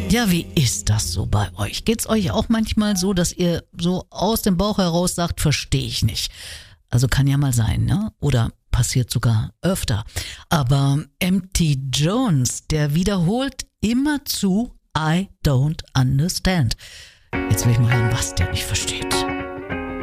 Ja, wie ist das so bei euch? Geht's euch auch manchmal so, dass ihr so aus dem Bauch heraus sagt, verstehe ich nicht? Also kann ja mal sein, ne? Oder passiert sogar öfter. Aber M.T. Jones, der wiederholt immerzu I don't understand. Jetzt will ich mal hören, was der nicht versteht.